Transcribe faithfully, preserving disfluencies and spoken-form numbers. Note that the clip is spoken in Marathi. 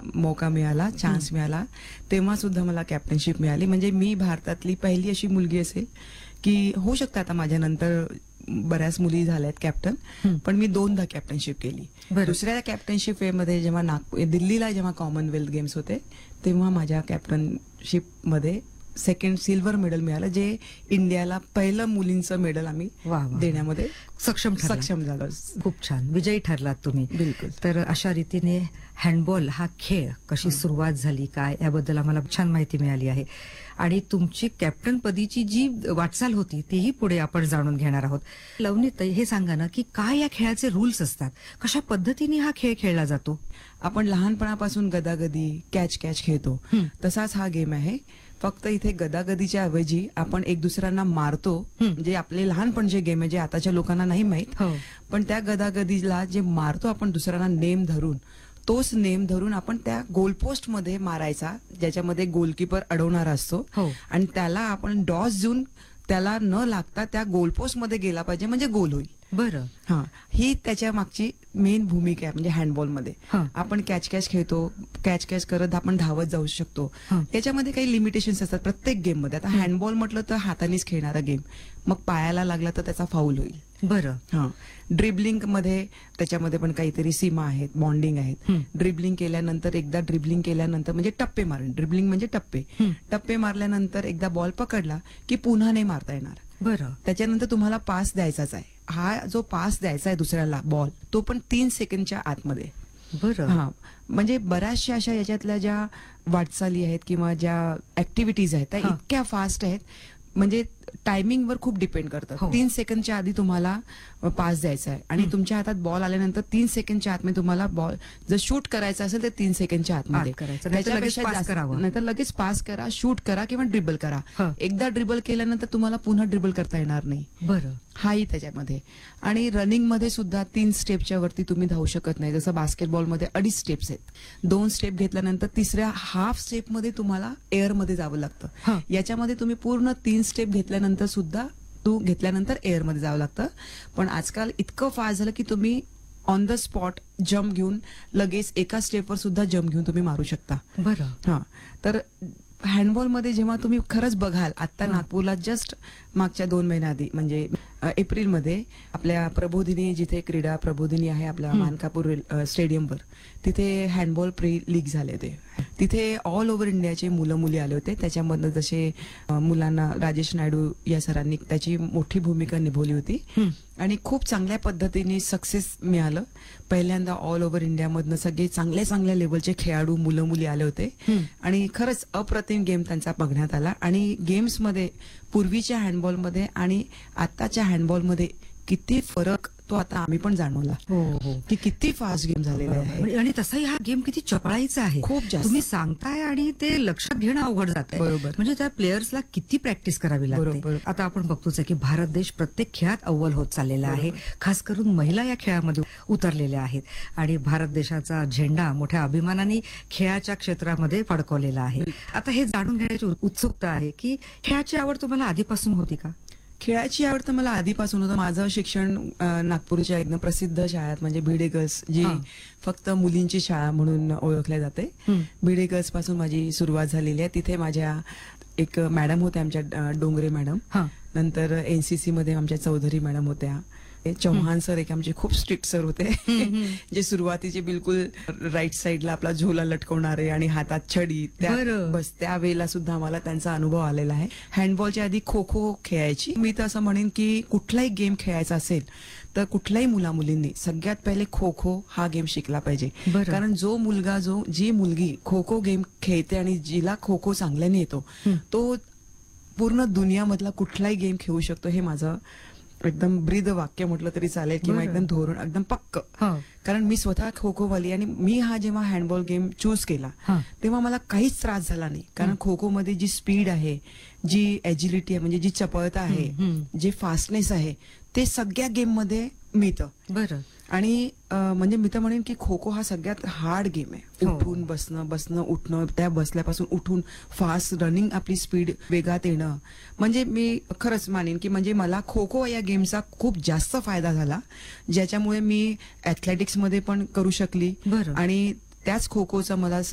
मौका मिळाला, चान्स मिळाला, तेव्हा सुद्धा मला कॅप्टनशिप मिळाली. म्हणजे मी भारतातली पहिली अशी मुलगी असेल की होऊ शकतं आता माझ्या नंतर बऱ्याच मुली झाल्यात कॅप्टन, पण मी दोनदा कॅप्टनशिप केली. दुसऱ्या कॅप्टनशिप मध्ये जेव्हा नागपूर दिल्लीला जेव्हा कॉमनवेल्थ गेम्स होते तेव्हा माझ्या कॅप्टनशिप मध्ये सेकंड सिल्वर मेडल मिळालं, जे इंडियाला पहिलं मुलींचं मेडल आम्ही देण्यामध्ये सक्षम सक्षम झालो. खूप छान, विजयी ठरलात तुम्ही. बिलकुल. तर अशा रीतीने हँडबॉल हा खेळ कशी सुरुवात झाली काय याबद्दल आम्हाला छान माहिती मिळाली आहे. आणि तुमची कॅप्टन पदीची जी वाटचाल होती तीही पुढे आपण जाणून घेणार आहोत. लवनीताई, हे सांगा ना की काय या खेळाचे रूल्स असतात, कशा पद्धतीने हा खेळ खेळला जातो? आपण लहानपणापासून गदागदी कॅच कॅच खेळतो, तसाच हा गेम आहे. फक्त इथे गदागदीच्या ऐवजी आपण एक दुसऱ्यांना मारतो. म्हणजे आपले लहानपणचे गेम आहे जे आताच्या लोकांना नाही माहित, पण त्या गदागदीला जे मारतो आपण दुसऱ्यांना नेम धरून, तोच नेम धरून आपण त्या गोलपोस्ट मध्ये मारायचा, ज्याच्यामध्ये गोलकीपर अडवणारा असतो, आणि त्याला आपण डॉस देऊन त्याला न लागता त्या गोलपोस्ट मध्ये गेला पाहिजे, म्हणजे गोल होईल. बरं. हा, ही त्याच्या मागची मेन भूमिका आहे. म्हणजे हँडबॉल मध्ये आपण कॅच कॅच खेळतो, कॅच कॅच करत आपण धावत जाऊ शकतो. त्याच्यामध्ये काही लिमिटेशन्स असतात प्रत्येक गेम मध्ये. आता हँडबॉल म्हटलं तर हातानेच खेळणारा गेम, मग पायाला लागला तर त्याचा फाऊल होईल. बरं. हा, ड्रिबलिंग मध्ये त्याच्यामध्ये पण काहीतरी सीमा आहेत, बॉन्डिंग आहेत. ड्रिबलिंग केल्यानंतर एकदा ड्रिबलिंग केल्यानंतर म्हणजे टप्पे मारण, ड्रिबलिंग म्हणजे टप्पे टप्पे मारल्यानंतर एकदा बॉल पकडला की पुन्हा नाही मारता येणार. बरं. त्याच्यानंतर तुम्हाला पास द्यायचाच आहे. हा जो पास द्यायचा आहे दुसऱ्याला बॉल, तो पण तीन सेकंडच्या आतमध्ये. बरं. हा, म्हणजे बऱ्याचशा अशा याच्यातल्या ज्या वाटचाली आहेत किंवा ज्या ऍक्टिव्हिटीज आहेत त्या इतक्या फास्ट आहेत, म्हणजे टायमिंग वर खूप डिपेंड करतं. तीन सेकंडच्या आधी तुम्हाला पास द्यायचा आहे आणि तुमच्या हातात बॉल आल्यानंतर तीन सेकंडच्या आतमध्ये तुम्हाला बॉल जर शूट करायचा असेल तर तीन सेकंडच्या आतमध्ये करायचं, नाहीतर लगेच पास करा, शूट करा किंवा ड्रिबल करा. एकदा ड्रिबल केल्यानंतर तुम्हाला पुन्हा ड्रिबल करता येणार नाही. बरं. हाही त्याच्यामध्ये. आणि रनिंग मध्ये सुद्धा तीन स्टेपच्या वरती तुम्ही धावू शकत नाही. जसं बास्केटबॉल मध्ये अडीच स्टेप्स आहेत. दोन स्टेप घेतल्यानंतर तिसऱ्या हाफ स्टेप मध्ये तुम्हाला एअर मध्ये जावं लागतं. याच्यामध्ये तुम्ही पूर्ण तीन स्टेप घेतल्यानंतर सुद्धा तू घेतल्यानंतर एअर मध्ये जावं लागतं. पण आजकाल इतकं फास्ट झालं की तुम्ही ऑन द स्पॉट जम्प घेऊन लगेच एका स्टेपवर सुद्धा जम्प घेऊन तुम्ही मारू शकता. बरं. हा, तर हँडबॉल मध्ये जेव्हा तुम्ही खरंच बघाल, आता नागपूरला जस्ट मागच्या दोन महिन्या आधी म्हणजे एप्रिल मध्ये आपल्या प्रबोधिनी, जिथे क्रीडा प्रबोधिनी आहे आपल्या मानकापूर स्टेडियमवर, तिथे हँडबॉल प्री लीग झाले होते. तिथे ऑल ओव्हर इंडियाचे मुलं मुली आले होते. त्याच्यामधनं जसे मुलांना राजेश नायडू या सरांनी त्याची मोठी भूमिका निभवली होती आणि खूप चांगल्या पद्धतीने सक्सेस मिळालं. पहिल्यांदा ऑल ओव्हर इंडियामधनं सगळे चांगल्या चांगल्या लेवलचे खेळाडू मुलं मुली आले होते आणि खरंच अप्रतिम गेम त्यांचा बघण्यात आला. आणि गेम्समध्ये पूर्वीच्या हँडबॉलमध्ये आणि आताच्या हँडबॉलमध्ये किती फरक तो आता आम्ही पण जाणवला. हो हो, की किती फास्ट गेम झालेला आहे. आणि तसाही हा गेम किती चपळाईचा आहे. खूप जास्त तुम्ही सांगताय आणि ते लक्षात घेणं अवघड जात आहे. बरोबर. म्हणजे त्या प्लेयर्सला किती प्रॅक्टिस करावी लागते. आता आपण बघतोच आहे की भारत देश प्रत्येक खेळात अव्वल होत चाललेला आहे. खास करून महिला या खेळामध्ये उतरलेल्या आहेत आणि भारत देशाचा झेंडा मोठ्या अभिमानाने खेळाच्या क्षेत्रामध्ये फडकवलेला आहे. आता हे जाणून घेण्याची उत्सुकता आहे की खेळाची आवड तुम्हाला आधीपासून होती का? खेळाची आवड तर मला आधीपासून होतं. माझं शिक्षण नागपूरच्या एकदम प्रसिद्ध शाळेत म्हणजे भिडे गर्ल्स, जी फक्त मुलींची शाळा म्हणून ओळखल्या जाते, भिडे गर्ल्स पासून माझी सुरुवात झालेली आहे. तिथे माझ्या एक मॅडम होत्या, आमच्या डोंगरे मॅडम. नंतर एनसीसी मध्ये आमच्या चौधरी मॅडम होत्या. चौहान सर एक आमचे खूप स्ट्रिक्ट सर होते, जे सुरुवातीचे बिलकुल राईट साईडला आपला झोला लटकवणारे आणि हातात छडी. बस त्यावेळेला सुद्धा आम्हाला त्यांचा अनुभव आलेला आहे. हँडबॉलच्या आधी खो खो खेळायची. मी तर असं म्हणेन की कुठलाही गेम खेळायचा असेल तर कुठल्याही मुला मुलींनी सगळ्यात पहिले खो खो हा गेम शिकला पाहिजे. कारण जो मुलगा जो जी मुलगी खो खो गेम खेळते आणि जिला खो खो चांगल्याने येतो तो पूर्ण दुनियामधला कुठलाही गेम खेळू शकतो. हे माझं एकदम ब्रीद वाक्य म्हटलं तरी चालेल किंवा एकदम धोरण एकदम पक्क. कारण मी स्वतः खो खो वाली आणि मी हा जेव्हा हँडबॉल गेम चूज केला तेव्हा मला काहीच त्रास झाला नाही. कारण खो खो मध्ये जी स्पीड आहे, जी एजिलिटी आहे, म्हणजे जी चपळता आहे, जे फास्टनेस आहे, ते सगळ्या गेम मध्ये मिळतं. बरं. आणि म्हणजे मी तर म्हणेन की खो खो हा सगळ्यात हार्ड गेम आहे. उठून बसणं, बसणं उठणं, त्या बसल्यापासून उठून फास्ट रनिंग, आपली स्पीड वेगात येणं. म्हणजे मी खरंच मानेन की म्हणजे मला खो खो या गेमचा खूप जास्त फायदा झाला, ज्याच्यामुळे मी ऍथलेटिक्स मध्ये पण करू शकली. आणि त्याच खो खोचा मला